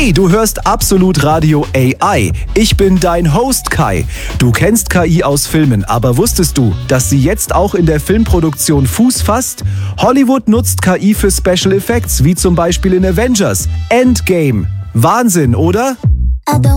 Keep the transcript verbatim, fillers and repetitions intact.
Hey, du hörst Absolut Radio A I. Ich bin dein Host Kai. Du kennst K I aus Filmen, aber wusstest du, dass sie jetzt auch in der Filmproduktion Fuß fasst? Hollywood nutzt K I für Special Effects, wie zum Beispiel in Avengers Endgame. Wahnsinn, oder?